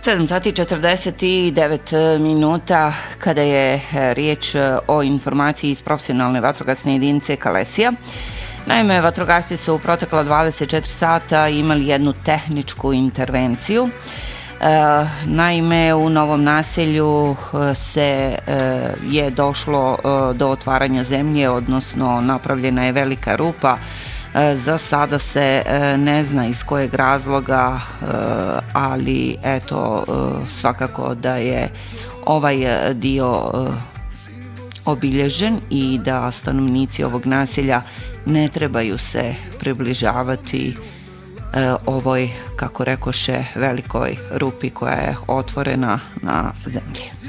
7 sati i 49 minuta kada je riječ o informaciji iz profesionalne vatrogasne jedinice Kalesija. Naime, vatrogasci su u protekla 24 sata imali jednu tehničku intervenciju. Naime, u Novom Naselju se je došlo do otvaranja zemlje, odnosno napravljena je velika rupa. Za sada se ne zna iz kojeg razloga, ali eto, svakako da je ovaj dio obilježen i da stanovnici ovog naselja ne trebaju se približavati ovoj, kako rekoše, velikoj rupi koja je otvorena na zemlji.